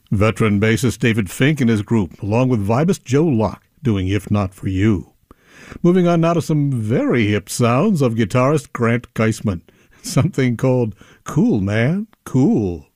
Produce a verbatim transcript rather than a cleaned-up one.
Veteran bassist David Fink and his group, along with vibist Joe Locke, doing If Not For You. Moving on now to some very hip sounds of guitarist Grant Geisman. Something called Cool Man, Cool.